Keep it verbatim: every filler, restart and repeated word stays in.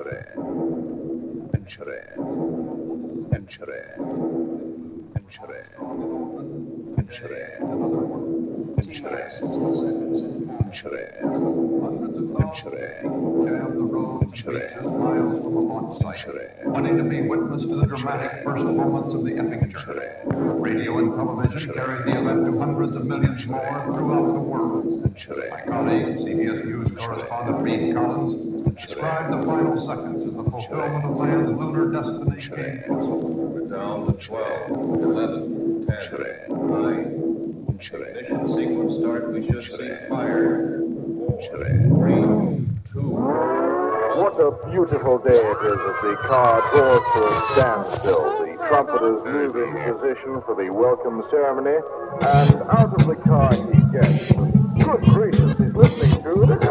Entry. Entry. Entry. Entry. Entry. Another one. Entry. Entry. Hundreds of thousands jam the roads and beaches miles from the launch site, wanting to be witness to the dramatic first moments of the epic journey. Radio and television carried the event to hundreds of millions more throughout the world. My colleague, C B S News correspondent Reed Collins, described the final seconds as the fulfillment of man's lunar destiny came closer. We're down to twelve, eleven, ten, nine. Ignition sequence start. We should see fire. Four, three, two. What a beautiful day it is as the car draws to a standstill. The trumpeters move in position for the welcome ceremony, and out of the car he gets. Good gracious, he's listening to it.